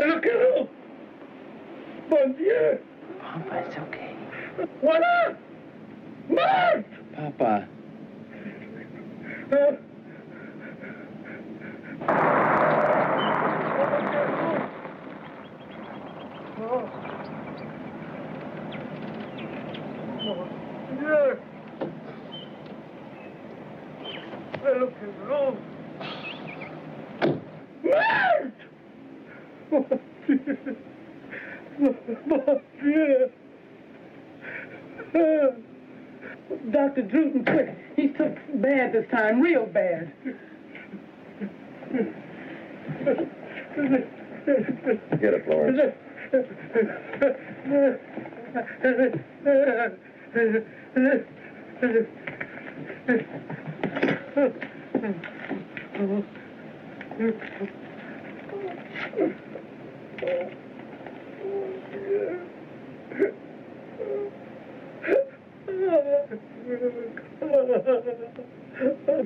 Allocalo! Bon Dieu! Papa, it's okay. Voilà! Mort! Papa. Dieu! Allocalo! Mort! Mon Dieu! Mon Dieu! Dr. Druten, quick. He took bad this time, real bad. Get it, Florence.